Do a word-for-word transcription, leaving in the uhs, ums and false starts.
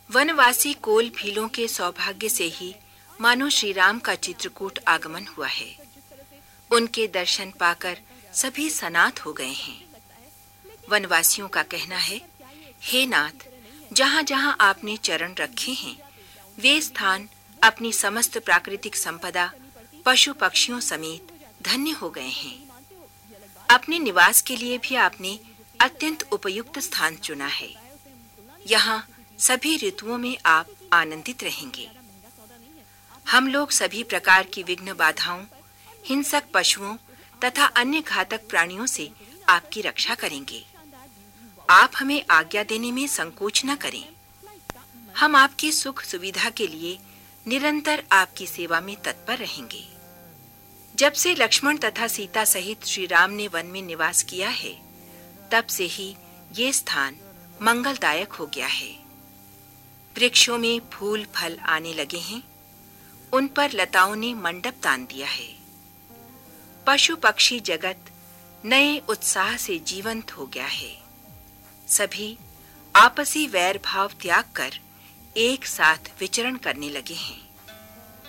वनवासी कोल भीलों के सौभाग्य से ही मानो श्री राम का चित्रकूट आगमन हुआ है। उनके दर्शन पाकर सभी सनाथ हो गए हैं। वनवासियों का कहना है, हे नाथ, जहां-जहां आपने चरण रखे हैं, वे स्थान अपनी समस्त प्राकृतिक संपदा, पशु पक्षियों समेत धन्य हो गए हैं। अपने निवास के लिए भी आपने अत्यंत उपयुक्त स्थान चुना है। यहाँ सभी ऋतुओं में आप आनंदित रहेंगे। हम लोग सभी प्रकार की विघ्न बाधाओं, हिंसक पशुओं तथा अन्य घातक प्राणियों से आपकी रक्षा करेंगे। आप हमें आज्ञा देने में संकोच न करें। हम आपकी सुख सुविधा के लिए निरंतर आपकी सेवा में तत्पर रहेंगे। जब से लक्ष्मण तथा सीता सहित श्री राम ने वन में निवास किया है, तब से ही ये स्थान मंगलदायक हो गया है। वृक्षों में फूल फल आने लगे हैं, उन पर लताओं ने मंडप तान दिया है। पशु पक्षी जगत नए उत्साह से जीवंत हो गया है। सभी आपसी वैर भाव त्याग कर एक साथ विचरण करने लगे हैं।